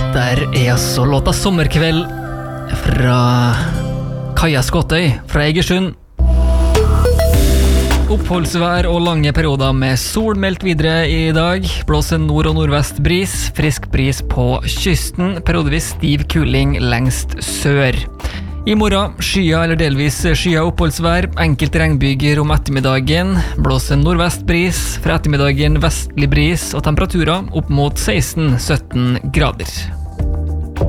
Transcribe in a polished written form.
Der er altså låta Sommerkveld fra Kaja Skåtøy fra Egersund. Oppholdsvær og lange perioder med sol meldt videre i dag. Blåser nord- og nordvest bris, frisk bris på kysten, periodevis stiv kuling lengst sør. I morgen skya eller delvis skya oppholdsvær, enkelt regnbyger om ettermiddagen, blåser nordvest bris, fra ettermiddagen vestlig bris og temperaturer opp mot 16-17 grader.